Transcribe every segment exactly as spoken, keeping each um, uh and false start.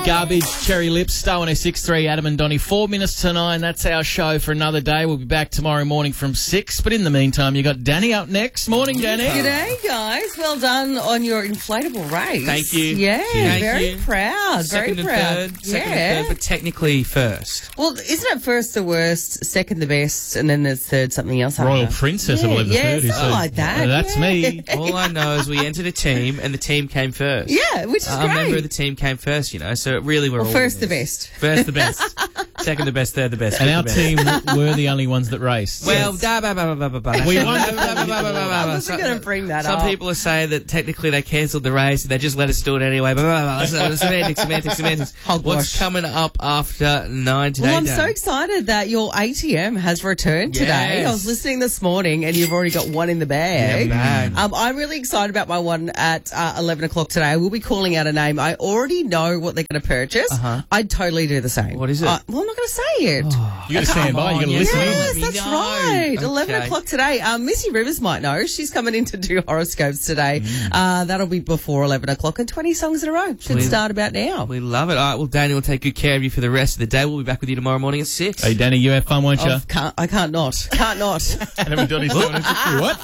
Garbage, Cherry Lips, Star one oh six point three, Adam and Donny. Four minutes to nine. That's our show for another day. We'll be back tomorrow morning from six. But in the meantime, you got Danny up next. Morning, Danny. G'day, guys. Well done on your inflatable race. Thank you. Yeah, Thank very you. proud. Second very proud. and third. Second yeah. and third, but technically first. Well, isn't it first the worst, second the best, and then there's third something else? Royal after? Princess yeah, of eleven yeah, thirty. something like that. Uh, that's yeah. me. All I know is we entered a team and the team came first. Yeah, which is I'm a great. member of the team came first, you know, so really we're well, all first the winners. best. First the best. Second the best, third the best. And fifth our the best. team w- were the only ones that raced. Well, Yes. da, ba, ba, ba, ba, ba, ba. We won. I wasn't Some- going to bring that Some up. people are saying that technically they cancelled the race and they just let us do it anyway. Blah, blah, blah. So, semantics, semantics, semantics. Hogwash. What's coming up after nine today? Well, I'm Dan? so excited that your A T M has returned today. Yes. I was listening this morning and you've already got one in the bag. Yeah, bag. Um, I'm really excited about my one at uh, eleven o'clock today. I will be calling out a name. I already know what they're going to purchase. Uh-huh. I'd totally do the same. What is it? Uh, well, I'm not going to say it. You got to stand by. You got to on, listen Yes, in. Let me that's know. right. eleven Okay. o'clock today. Um, Missy Rivers might know. She's coming in to do horoscopes today. Mm. Uh, that'll be before eleven o'clock and twenty songs in a row. Should We- start about now. We love it. All right, well, Daniel will take good care of you for the rest of the day. We'll be back with you tomorrow morning at six. Hey, Danny, you have fun, won't you? Oh, can't, I can't not. Can't not. Adam and Donny's doing it. What?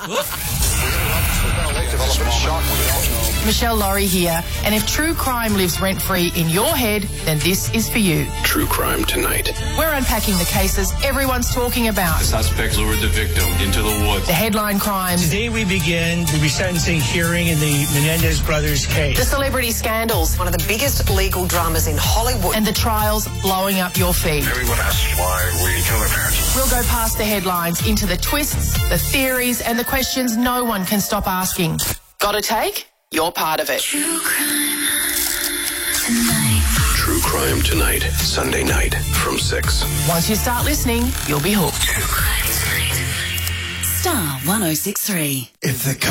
Michelle Laurie here, and if true crime lives rent-free in your head, then this is for you. True Crime Tonight. We're unpacking the cases everyone's talking about. Suspects lured the victim into the woods. The headline crimes, Today we begin the resentencing hearing in the Menendez brothers case. the celebrity scandals, One of the biggest legal dramas in Hollywood. and the trials blowing up your feed. Everyone asks why we kill their parents. We'll go past the headlines into the twists, the theories, and the questions no one can stop asking. Got a take? You're part of it. True Crime Tonight. Sunday night from six. Once you start listening, you'll be hooked. Star one oh six point three. If the